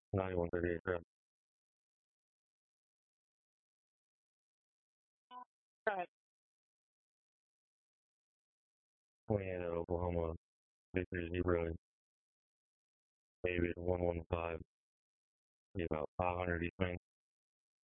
9138 trip. Weighing at Oklahoma, Victory Zebra, David 115, be about 500 East Main.